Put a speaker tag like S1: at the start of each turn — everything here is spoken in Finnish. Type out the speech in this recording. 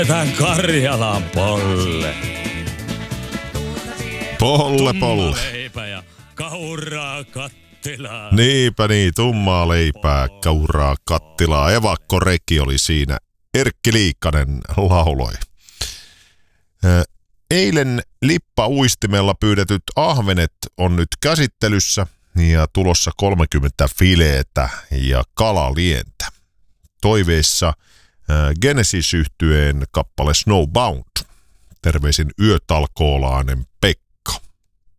S1: Tän Karjalan polle.
S2: Polle.
S1: Leipä ja kauraa kattilaa.
S2: Niinpä niin, tummaa leipää, kauraa kattilaa. Evakkoreki oli siinä. Erkki Liikkanen lauloi. Eilen Lippa-uistimella pyydetyt ahvenet on nyt käsittelyssä ja tulossa 30 fileetä ja kalalientä. Toiveissa Genesis-yhtyeen kappale Snowbound. Terveisin yötalkoolainen Pekka.